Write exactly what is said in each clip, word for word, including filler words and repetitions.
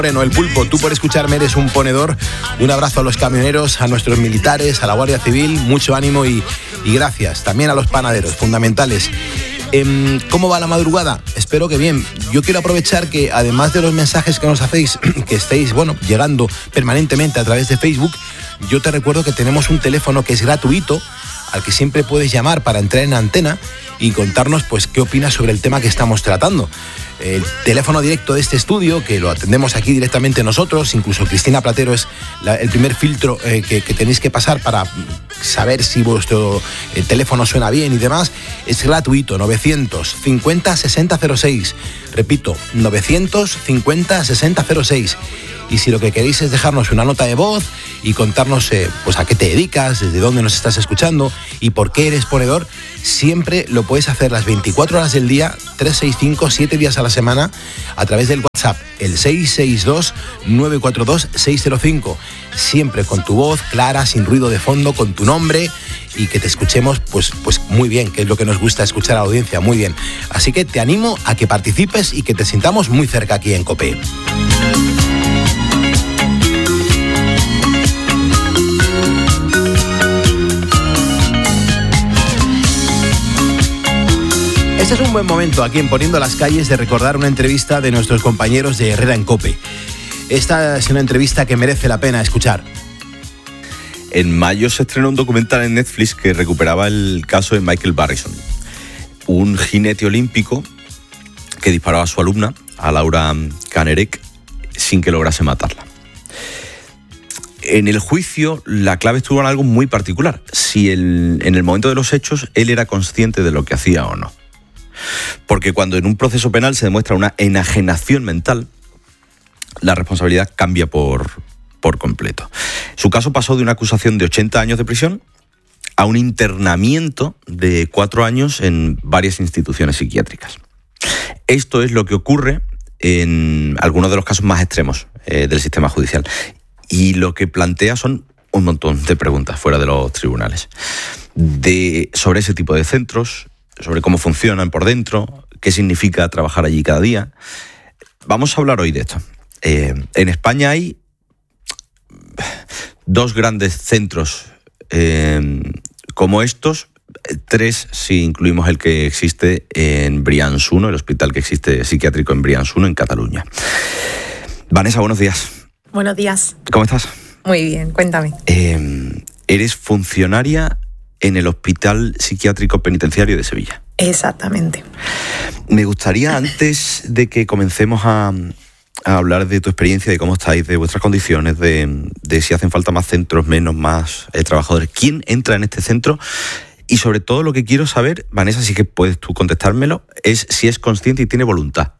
Moreno, el Pulpo, tú por escucharme eres un ponedor. Un abrazo a los camioneros, a nuestros militares, a la Guardia Civil, mucho ánimo y, y gracias. También a los panaderos, fundamentales. Eh, ¿Cómo va la madrugada? Espero que bien. Yo quiero aprovechar que además de los mensajes que nos hacéis, que estéis, bueno, llegando permanentemente a través de Facebook, yo te recuerdo que tenemos un teléfono que es gratuito, al que siempre puedes llamar para entrar en antena y contarnos pues qué opinas sobre el tema que estamos tratando. El teléfono directo de este estudio, que lo atendemos aquí directamente nosotros, incluso Cristina Platero es la, el primer filtro eh, que, que tenéis que pasar para saber si vuestro eh, teléfono suena bien y demás, es gratuito, novecientos cincuenta sesenta cero seis. Repito, novecientos cincuenta sesenta cero seis. Y si lo que queréis es dejarnos una nota de voz y contarnos eh, pues a qué te dedicas, desde dónde nos estás escuchando y por qué eres ponedor, siempre lo puedes hacer las veinticuatro horas del día, trescientos sesenta y cinco, siete días a la semana, a través del WhatsApp, el seis seis dos nueve cuatro dos seis cero cinco. Siempre con tu voz clara, sin ruido de fondo, con tu nombre y que te escuchemos pues, pues muy bien, que es lo que nos gusta escuchar a la audiencia, muy bien. Así que te animo a que participes y que te sintamos muy cerca aquí en COPE. Este es un buen momento aquí en Poniendo las Calles de recordar una entrevista de nuestros compañeros de Herrera en COPE. Esta es una entrevista que merece la pena escuchar. En mayo se estrenó un documental en Netflix que recuperaba el caso de Michael Barrison, un jinete olímpico que disparó a su alumna, a Laura Kanerek, sin que lograse matarla. En el juicio, la clave estuvo en algo muy particular: si el, en el momento de los hechos él era consciente de lo que hacía o no. Porque cuando en un proceso penal se demuestra una enajenación mental, la responsabilidad cambia por, por completo. Su caso pasó de una acusación de ochenta años de prisión a un internamiento de cuatro años en varias instituciones psiquiátricas. Esto es lo que ocurre en algunos de los casos más extremos eh, del sistema judicial. Y lo que plantea son un montón de preguntas fuera de los tribunales. De, sobre ese tipo de centros, sobre cómo funcionan por dentro, qué significa trabajar allí cada día. Vamos a hablar hoy de esto. Eh, en España hay dos grandes centros eh, como estos, tres si incluimos el que existe en Brians uno, el hospital que existe psiquiátrico en Brians uno, en Cataluña. Vanessa, buenos días. Buenos días. ¿Cómo estás? Muy bien, cuéntame. Eh, eres funcionaria en el Hospital Psiquiátrico Penitenciario de Sevilla. Exactamente. Me gustaría, antes de que comencemos a, a hablar de tu experiencia, de cómo estáis, de vuestras condiciones, de, de si hacen falta más centros, menos, más eh, trabajadores, ¿quién entra en este centro? Y sobre todo lo que quiero saber, Vanessa, sí que puedes tú contestármelo, es si es consciente y tiene voluntad.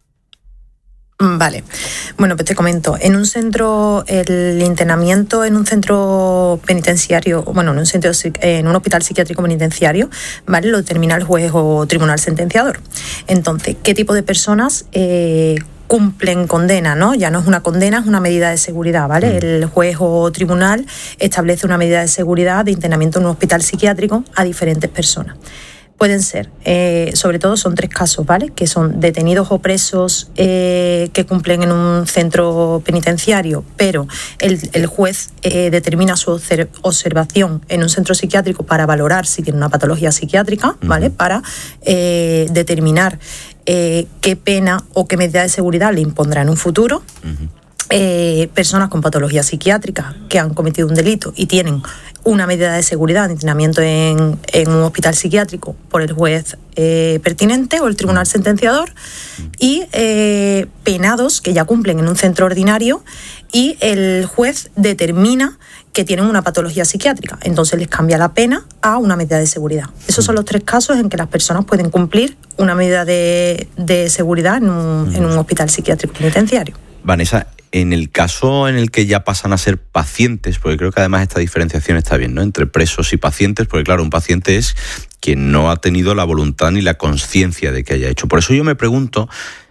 Vale, bueno, pues te comento, en un centro, el internamiento en un centro penitenciario, bueno, en un centro, en un hospital psiquiátrico penitenciario, ¿vale? Lo determina el juez o tribunal sentenciador. Entonces, ¿qué tipo de personas eh, cumplen condena, ¿no? Ya no es una condena, es una medida de seguridad, ¿vale? El juez o tribunal establece una medida de seguridad de internamiento en un hospital psiquiátrico a diferentes personas. Pueden ser, eh, sobre todo son tres casos, ¿vale? Que son detenidos o presos eh, que cumplen en un centro penitenciario, pero el, el juez eh, determina su observación en un centro psiquiátrico para valorar si tiene una patología psiquiátrica, ¿vale? Uh-huh. Para eh, determinar eh, qué pena o qué medida de seguridad le impondrá en un futuro. Uh-huh. Eh, personas con patología psiquiátrica que han cometido un delito y tienen una medida de seguridad de internamiento en, en un hospital psiquiátrico por el juez eh, pertinente o el tribunal sentenciador, y eh, penados que ya cumplen en un centro ordinario y el juez determina que tienen una patología psiquiátrica, entonces les cambia la pena a una medida de seguridad. Esos son los tres casos en que las personas pueden cumplir una medida de, de seguridad en un, en un hospital psiquiátrico penitenciario. Vanessa, en el caso en el que ya pasan a ser pacientes, porque creo que además esta diferenciación está bien, ¿no? Entre presos y pacientes, porque claro, un paciente es quien no ha tenido la voluntad ni la conciencia de que haya hecho. Por eso yo me pregunto,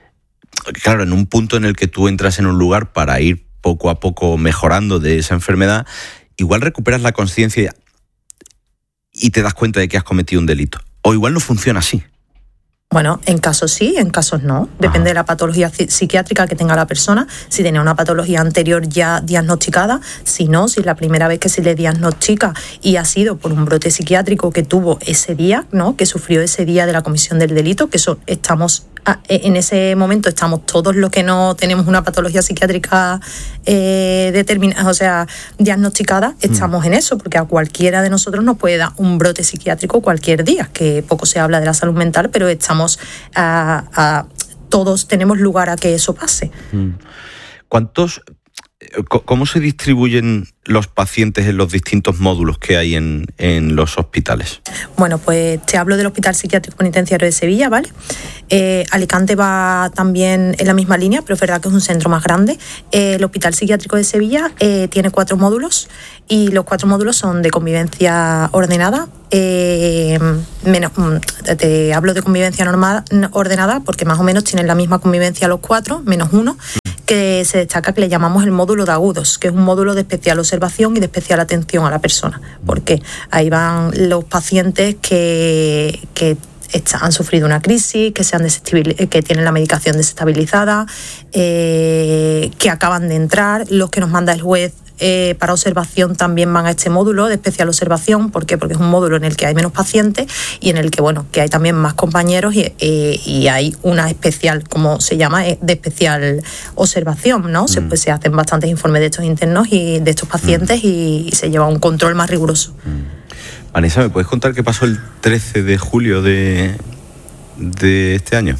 claro, en un punto en el que tú entras en un lugar para ir poco a poco mejorando de esa enfermedad, igual recuperas la conciencia y te das cuenta de que has cometido un delito. O igual no funciona así. Bueno, en casos sí, en casos no. Depende Ajá. de la patología psiquiátrica que tenga la persona. Si tenía una patología anterior ya diagnosticada, si no, si es la primera vez que se le diagnostica y ha sido por un brote psiquiátrico que tuvo ese día, ¿no? Que sufrió ese día de la comisión del delito, que eso estamos en ese momento estamos todos los que no tenemos una patología psiquiátrica eh, determinada, o sea, diagnosticada, estamos mm. en eso, porque a cualquiera de nosotros nos puede dar un brote psiquiátrico cualquier día, que poco se habla de la salud mental, pero estamos a, a todos tenemos lugar a que eso pase. Mm. ¿Cuántos, cómo se distribuyen los pacientes en los distintos módulos que hay en, en los hospitales? Bueno, pues te hablo del Hospital Psiquiátrico Penitenciario de Sevilla, ¿vale? Eh, Alicante va también en la misma línea, pero es verdad que es un centro más grande. Eh, el Hospital Psiquiátrico de Sevilla eh, tiene cuatro módulos y los cuatro módulos son de convivencia ordenada. Eh, menos, te hablo de convivencia normal, ordenada porque más o menos tienen la misma convivencia los cuatro, menos uno, que se destaca que le llamamos el módulo de agudos, que es un módulo de especial observación y de especial atención a la persona, porque ahí van los pacientes que, que han sufrido una crisis, que, se han que tienen la medicación desestabilizada, eh, que acaban de entrar, los que nos manda el juez Eh, para observación también van a este módulo de especial observación. ¿Por qué? Porque es un módulo en el que hay menos pacientes y en el que, bueno, que hay también más compañeros y, eh, y hay una especial, como se llama, de especial observación, ¿no? Mm. Se, pues, se hacen bastantes informes de estos internos y de estos pacientes mm. y, y se lleva un control más riguroso. Mm. Vanessa, ¿me puedes contar qué pasó el trece de julio de, de este año?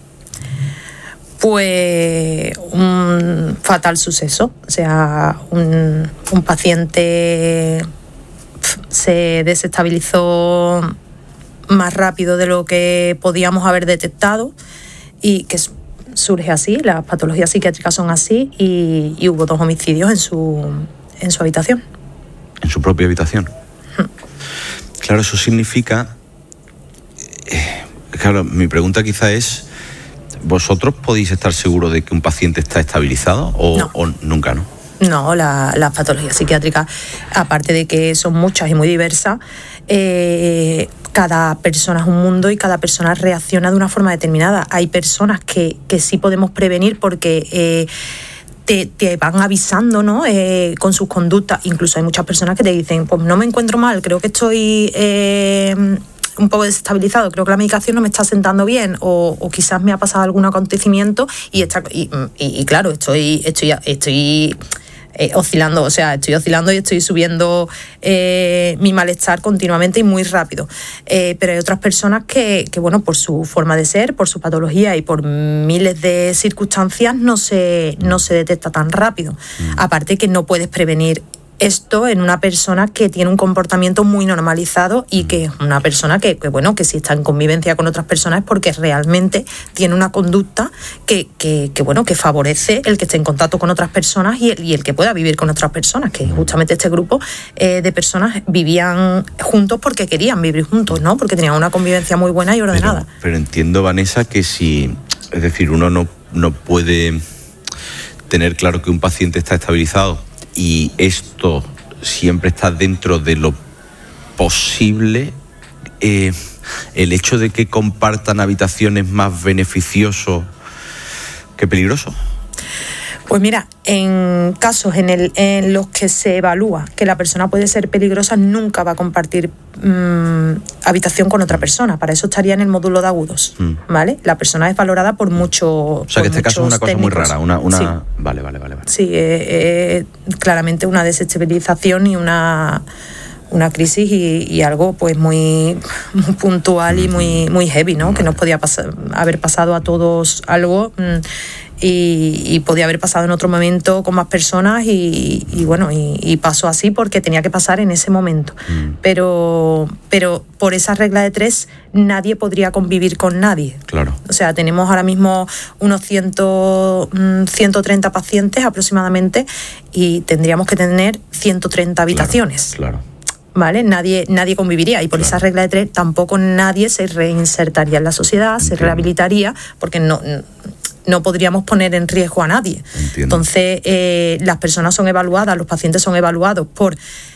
Pues un fatal suceso, o sea, un, un paciente se desestabilizó más rápido de lo que podíamos haber detectado y que surge así, las patologías psiquiátricas son así y, y hubo dos homicidios en su, en su habitación. ¿En su propia habitación? Hmm. Claro, eso significa... Eh, claro, mi pregunta quizá es... ¿Vosotros podéis estar seguros de que un paciente está estabilizado o, no. o nunca, no? No, la, las patologías psiquiátricas, aparte de que son muchas y muy diversas, eh, cada persona es un mundo y cada persona reacciona de una forma determinada. Hay personas que, que sí podemos prevenir porque... Eh, Te, te van avisando, ¿no? Eh, con sus conductas. Incluso hay muchas personas que te dicen, pues no me encuentro mal, creo que estoy eh, un poco desestabilizado, creo que la medicación no me está sentando bien o, o quizás me ha pasado algún acontecimiento y, está, y, y, y claro, estoy, estoy, estoy eh, oscilando, o sea, estoy oscilando y estoy subiendo eh, mi malestar continuamente y muy rápido. Eh, pero hay otras personas que, que, bueno, por su forma de ser, por su patología y por miles de circunstancias no se, no se detecta tan rápido. Mm. Aparte que no puedes prevenir esto en una persona que tiene un comportamiento muy normalizado y que es una persona que, que bueno, que si está en convivencia con otras personas es porque realmente tiene una conducta que, que, que bueno, que favorece el que esté en contacto con otras personas y el, y el que pueda vivir con otras personas, que justamente este grupo eh, de personas vivían juntos porque querían vivir juntos, ¿no? Porque tenían una convivencia muy buena y ordenada. Pero, pero entiendo, Vanessa, que si, es decir, uno no, no puede tener claro que un paciente está estabilizado y esto siempre está dentro de lo posible, eh, el hecho de que compartan habitaciones es más beneficioso que peligroso. Pues mira, en casos en, el, en los que se evalúa que la persona puede ser peligrosa, nunca va a compartir mmm, habitación con otra persona. Para eso estaría en el módulo de agudos, mm. ¿vale? La persona es valorada por muchos O sea, que este caso es una cosa técnicos. muy rara. Una, una... Sí. Vale, vale, vale, vale. Sí, eh, eh, claramente una desestabilización y una... una crisis y, y algo pues muy, muy puntual y muy, muy heavy, ¿no? Vale. Que nos podía pasar, haber pasado a todos algo mmm, y, y podía haber pasado en otro momento con más personas y, y bueno, y, y pasó así porque tenía que pasar en ese momento. Mm. Pero, pero por esa regla de tres nadie podría convivir con nadie. Claro. O sea, tenemos ahora mismo unos ciento, ciento treinta pacientes aproximadamente y tendríamos que tener ciento treinta habitaciones. Claro. claro. ¿Vale? Nadie, nadie conviviría y por claro. esa regla de tres tampoco nadie se reinsertaría en la sociedad, Entiendo. se rehabilitaría, porque no, no podríamos poner en riesgo a nadie. Entiendo. Entonces, eh, las personas son evaluadas, los pacientes son evaluados por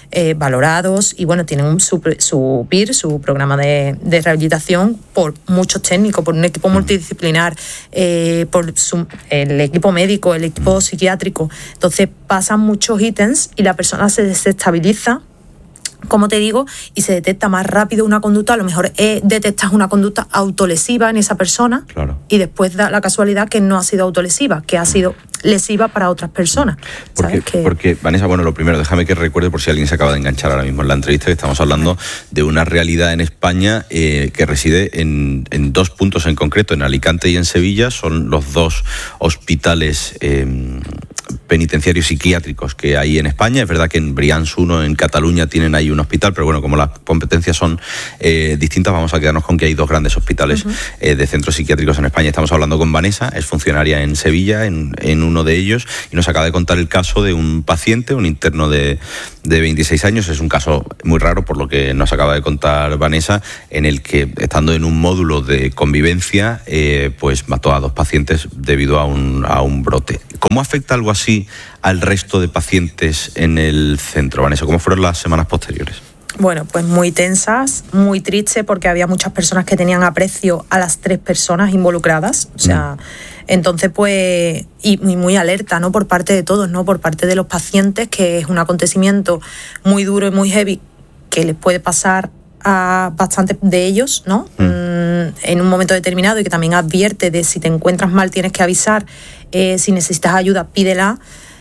eh, valorados y bueno, tienen un, su, su P I R, su programa de, de rehabilitación, por muchos técnicos, por un equipo multidisciplinar, eh, por su, el equipo médico, el equipo psiquiátrico. Entonces pasan muchos ítems y la persona se desestabiliza, como te digo, y se detecta más rápido una conducta. A lo mejor eh, detectas una conducta autolesiva en esa persona, claro, y después da la casualidad que no ha sido autolesiva, que ha sido lesiva para otras personas. Porque, que... porque, Vanessa, bueno, lo primero, déjame que recuerde, por si alguien se acaba de enganchar ahora mismo en la entrevista, que estamos hablando de una realidad en España eh, que reside en, en dos puntos en concreto, en Alicante y en Sevilla. Son los dos hospitales eh, penitenciarios psiquiátricos que hay en España. Es verdad que en Brians uno, en Cataluña, tienen ahí un hospital, pero bueno, como las competencias son eh, distintas, vamos a quedarnos con que hay dos grandes hospitales uh-huh. eh, de centros psiquiátricos en España. Estamos hablando con Vanessa, es funcionaria en Sevilla, en, en uno de ellos, y nos acaba de contar el caso de un paciente, un interno de, de veintiséis años. Es un caso muy raro, por lo que nos acaba de contar Vanessa, en el que, estando en un módulo de convivencia, eh, pues mató a dos pacientes debido a un, a un brote. ¿Cómo afecta algo así al resto de pacientes en el centro, Vanessa? ¿Cómo fueron las semanas posteriores? Bueno, pues muy tensas, muy tristes, porque había muchas personas que tenían aprecio a las tres personas involucradas. O sea, mm. entonces pues, y muy, muy alerta, ¿no? Por parte de todos, ¿no? Por parte de los pacientes, que es un acontecimiento muy duro y muy heavy que les puede pasar a bastantes de ellos, ¿no? Mm. En un momento determinado, y que también advierte de si te encuentras mal tienes que avisar, eh, si necesitas ayuda pídela.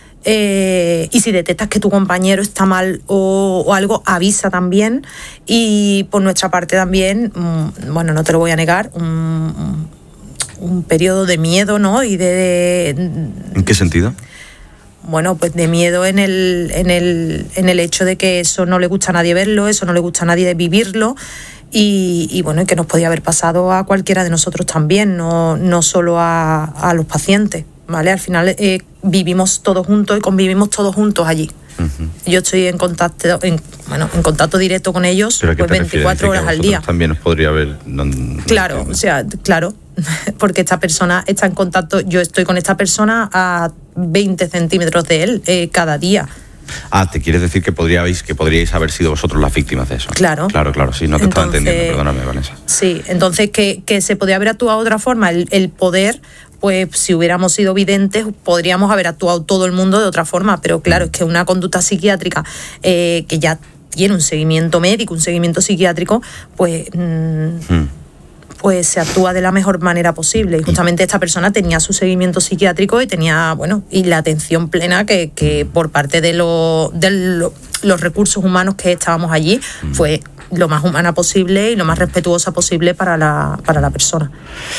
Eh, y si detectas que tu compañero está mal o, o algo, avisa también. Y por nuestra parte también, mmm, bueno, no te lo voy a negar, un, un periodo de miedo, ¿no? Y de, de ¿En qué sentido? Bueno, pues de miedo en el, en el, en el hecho de que eso no le gusta a nadie verlo, eso no le gusta a nadie vivirlo. Y, y bueno, y que nos podía haber pasado a cualquiera de nosotros también, no, no solo a, a los pacientes, ¿vale? Al final eh, vivimos todos juntos y convivimos todos juntos allí. Uh-huh. Yo estoy en contacto, en, bueno, en contacto directo con ellos, pues veinticuatro horas al día. También os podría haber. No, no claro, entiendo. o sea, claro, porque esta persona está en contacto. Yo estoy con esta persona a veinte centímetros de él eh, cada día. Ah, ¿te quieres decir que podríais, que podríais haber sido vosotros las víctimas de eso? Claro. Claro, claro, sí, no te entonces, estaba entendiendo, perdóname, Vanessa. Sí, entonces que, que se podría haber actuado de otra forma, el, el poder, pues si hubiéramos sido videntes, podríamos haber actuado todo el mundo de otra forma, pero claro, es que una conducta psiquiátrica eh, que ya tiene un seguimiento médico, un seguimiento psiquiátrico, pues... Mmm, mm. pues se actúa de la mejor manera posible. Y justamente esta persona tenía su seguimiento psiquiátrico y tenía, bueno, y la atención plena que, que por parte de, lo, de lo, los recursos humanos que estábamos allí fue lo más humana posible y lo más respetuosa posible para la, para la persona.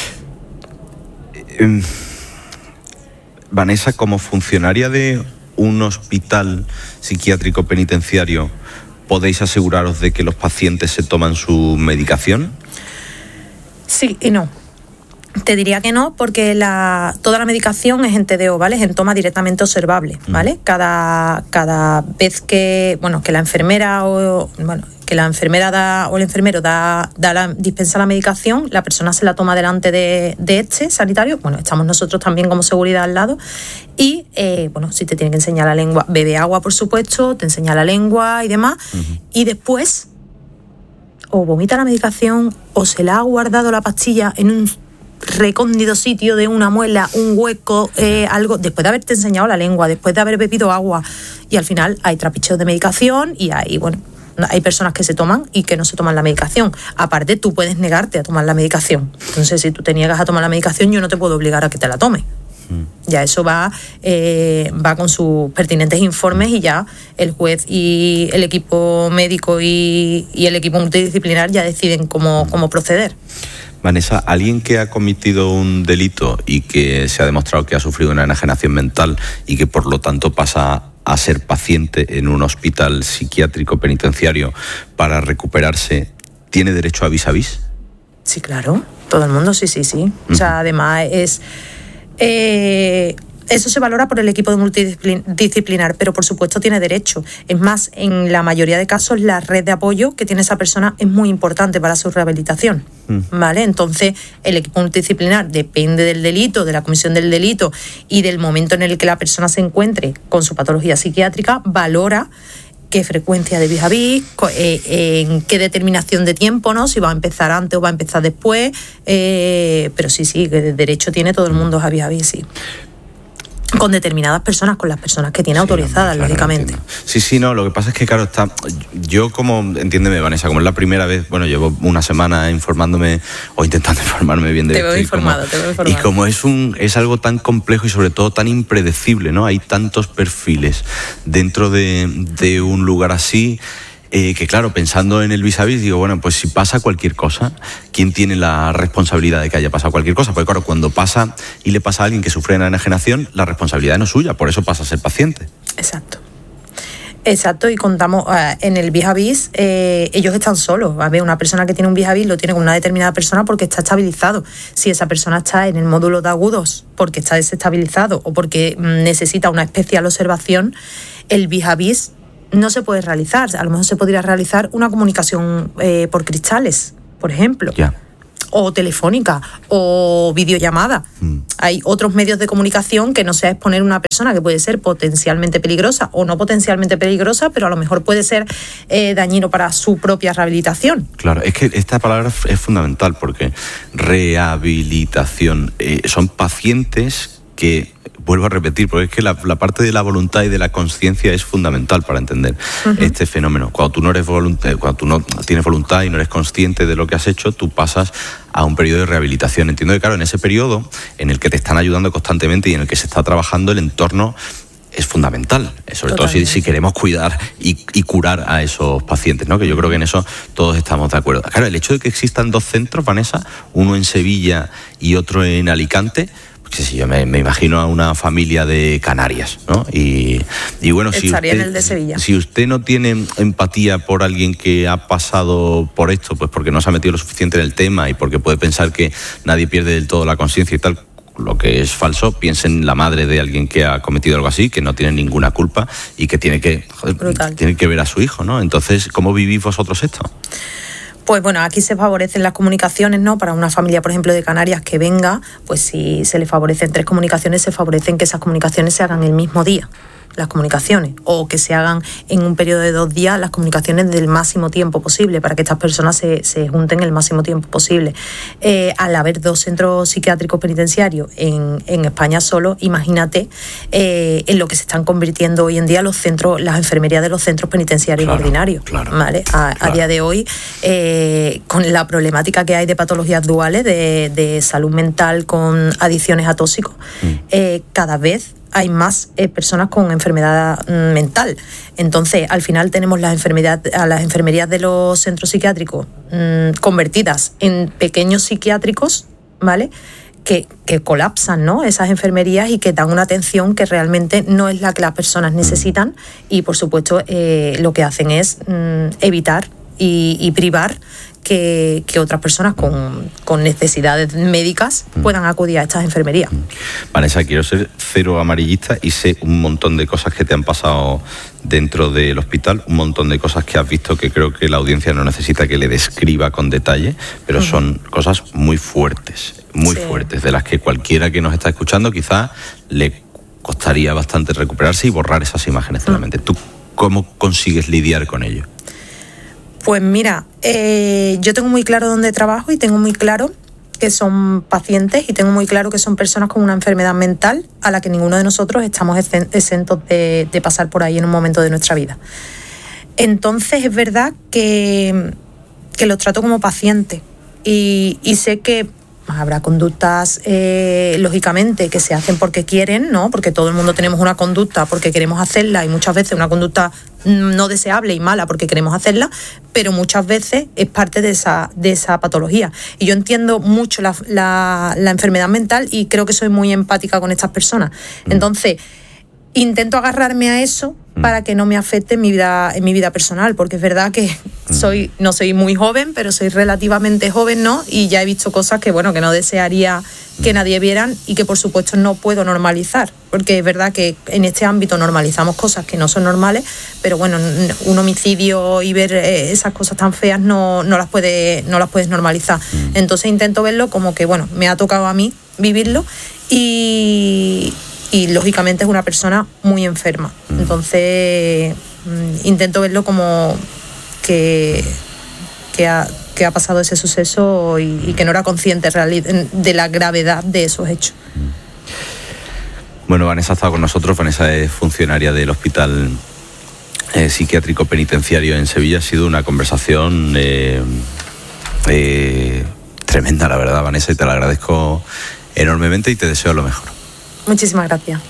Eh, Vanessa, como funcionaria de un hospital psiquiátrico penitenciario, ¿podéis aseguraros de que los pacientes se toman su medicación? Sí y no. Te diría que no, porque la, toda la medicación es en T D O, ¿vale? Es en toma directamente observable, ¿vale? Cada, cada vez que, bueno, que la enfermera o, bueno, que la enfermera da o el enfermero da, da la, dispensa la medicación, la persona se la toma delante de, de este sanitario. Bueno, estamos nosotros también como seguridad al lado. Y, eh, bueno, si te tiene que enseñar la lengua, bebe agua, por supuesto, te enseña la lengua y demás. Uh-huh. Y después, o vomita la medicación, o se la ha guardado la pastilla en un recóndito sitio de una muela, un hueco, eh, algo, después de haberte enseñado la lengua, después de haber bebido agua. Y al final hay trapicheos de medicación y hay, bueno, hay personas que se toman y que no se toman la medicación. Aparte, tú puedes negarte a tomar la medicación. Entonces, si tú te niegas a tomar la medicación, yo no te puedo obligar a que te la tomes. Ya eso va eh, va con sus pertinentes informes y ya el juez y el equipo médico y, y el equipo multidisciplinar ya deciden cómo, cómo proceder. Vanessa, alguien que ha cometido un delito y que se ha demostrado que ha sufrido una enajenación mental y que por lo tanto pasa a ser paciente en un hospital psiquiátrico penitenciario para recuperarse, ¿tiene derecho a vis a vis? Sí, claro, todo el mundo, sí, sí, sí. Uh-huh. O sea, además es... Eh, eso se valora por el equipo multidisciplinar, pero por supuesto tiene derecho. Es más, en la mayoría de casos la red de apoyo que tiene esa persona es muy importante para su rehabilitación, mm. ¿vale? Entonces el equipo multidisciplinar depende del delito, de la comisión del delito y del momento en el que la persona se encuentre con su patología psiquiátrica, valora qué frecuencia de vis a vis, eh, en qué determinación de tiempo, ¿no? Si va a empezar antes o va a empezar después, eh, pero sí, sí, que de derecho tiene todo el mundo a vis a vis, sí. Con determinadas personas, con las personas que tiene sí, autorizadas, claro, lógicamente. Sí, sí, no, lo que pasa es que, claro, está. Yo, como, entiéndeme, Vanessa, como es la primera vez, bueno, llevo una semana informándome o intentando informarme bien de esto. Te veo informado, como, te veo informado. Y como es un es algo tan complejo y sobre todo tan impredecible, ¿no? Hay tantos perfiles dentro de, de un lugar así. Eh, que claro, pensando en el vis a vis, digo, bueno, pues si pasa cualquier cosa, ¿quién tiene la responsabilidad de que haya pasado cualquier cosa? Porque claro, cuando pasa y le pasa a alguien que sufre una enajenación, la responsabilidad no es suya, por eso pasa a ser paciente. Exacto. Exacto, y contamos, uh, en el vis a vis, eh, ellos están solos. A ver, una persona que tiene un vis a vis lo tiene con una determinada persona porque está estabilizado. Si esa persona está en el módulo de agudos porque está desestabilizado o porque mm, necesita una especial observación, el vis a vis no se puede realizar. A lo mejor se podría realizar una comunicación eh, por cristales, por ejemplo. Yeah. O telefónica, o videollamada. Mm. Hay otros medios de comunicación que no sea exponer a una persona que puede ser potencialmente peligrosa o no potencialmente peligrosa, pero a lo mejor puede ser eh, dañino para su propia rehabilitación. Claro, es que esta palabra es fundamental porque rehabilitación, eh, son pacientes que, vuelvo a repetir, porque es que la, la parte de la voluntad y de la conciencia es fundamental para entender uh-huh. este fenómeno. Cuando tú no eres volunt- cuando tú no tienes voluntad y no eres consciente de lo que has hecho, tú pasas a un periodo de rehabilitación. Entiendo que, claro, en ese periodo en el que te están ayudando constantemente y en el que se está trabajando, el entorno es fundamental, sobre Totalmente. todo si, si queremos cuidar y, y curar a esos pacientes, ¿no? Que yo creo que en eso todos estamos de acuerdo. Claro, el hecho de que existan dos centros, Vanessa, uno en Sevilla y otro en Alicante, sí, sí, yo me, me imagino a una familia de Canarias, ¿no? Y, y bueno, si Estaría usted, en el de Sevilla. si usted no tiene empatía por alguien que ha pasado por esto, pues porque no se ha metido lo suficiente en el tema y porque puede pensar que nadie pierde del todo la conciencia y tal, lo que es falso, piense en la madre de alguien que ha cometido algo así, que no tiene ninguna culpa y que tiene que, joder, tiene que ver a su hijo, ¿no? Entonces, ¿cómo vivís vosotros esto? Pues bueno, aquí se favorecen las comunicaciones, ¿no? Para una familia, por ejemplo, de Canarias que venga, pues si se le favorecen tres comunicaciones, se favorecen que esas comunicaciones se hagan el mismo día, las comunicaciones, o que se hagan en un periodo de dos días las comunicaciones del máximo tiempo posible, para que estas personas se, se junten el máximo tiempo posible. Eh, al haber dos centros psiquiátricos penitenciarios en, en España solo, imagínate eh, en lo que se están convirtiendo hoy en día los centros, las enfermerías de los centros penitenciarios claro, ordinarios. Claro, ¿vale? A, claro. a día de hoy, eh, con la problemática que hay de patologías duales, de, de salud mental con adicciones a tóxicos, mm. eh, cada vez hay más eh, personas con enfermedad mm, mental. Entonces, al final tenemos las enfermedades, a las enfermerías de los centros psiquiátricos mmm, convertidas en pequeños psiquiátricos, ¿vale? Que, que colapsan, ¿no? Esas enfermerías y que dan una atención que realmente no es la que las personas necesitan y, por supuesto, eh, lo que hacen es mmm, evitar y, y privar Que, que otras personas con, con necesidades médicas puedan acudir a estas enfermerías. Vanessa, quiero ser cero amarillista y sé un montón de cosas que te han pasado dentro del hospital, un montón de cosas que has visto que creo que la audiencia no necesita que le describa con detalle, pero uh-huh. son cosas muy fuertes, muy sí. fuertes, de las que cualquiera que nos está escuchando quizás le costaría bastante recuperarse y borrar esas imágenes de uh-huh. la mente. ¿Tú cómo consigues lidiar con ello? Pues mira, eh, yo tengo muy claro dónde trabajo y tengo muy claro que son pacientes y tengo muy claro que son personas con una enfermedad mental a la que ninguno de nosotros estamos exentos de, de pasar por ahí en un momento de nuestra vida. Entonces es verdad que, que los trato como pacientes y, y sé que habrá conductas, eh, lógicamente, que se hacen porque quieren, ¿no? Porque todo el mundo tenemos una conducta porque queremos hacerla y muchas veces una conducta no deseable y mala porque queremos hacerla, pero muchas veces es parte de esa, de esa patología. Y yo entiendo mucho la, la, la enfermedad mental y creo que soy muy empática con estas personas. Entonces, intento agarrarme a eso para que no me afecte en mi vida, en mi vida personal, porque es verdad que soy, no soy muy joven, pero soy relativamente joven, ¿no? Y ya he visto cosas que, bueno, que no desearía que nadie vieran y que, por supuesto, no puedo normalizar, porque es verdad que en este ámbito normalizamos cosas que no son normales, pero bueno, un homicidio y ver esas cosas tan feas no, no las puede, no las puedes normalizar. Entonces intento verlo como que, bueno, me ha tocado a mí vivirlo y... y lógicamente es una persona muy enferma. Entonces intento verlo como que, que, ha, que ha pasado ese suceso y, y que no era consciente de la gravedad de esos hechos. Bueno, Vanessa ha estado con nosotros. Vanessa es funcionaria del Hospital eh, Psiquiátrico Penitenciario en Sevilla. Ha sido una conversación eh, eh, tremenda, la verdad, Vanessa, y te la agradezco enormemente y te deseo lo mejor. Muchísimas gracias.